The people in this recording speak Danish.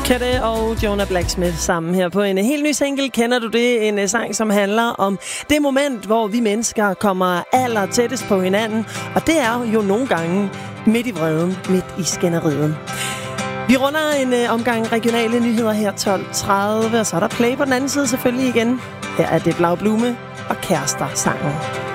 Kette og Jonah Blacksmith sammen her på en helt ny single. Kender du det? En sang, som handler om det moment, hvor vi mennesker kommer aller tættest på hinanden. Og det er jo nogle gange midt i vreden, midt i skænderiet. Vi runder en omgang regionale nyheder her 12.30, og så er der play på den anden side selvfølgelig igen. Her er det Blau Blume og Kærester sangen.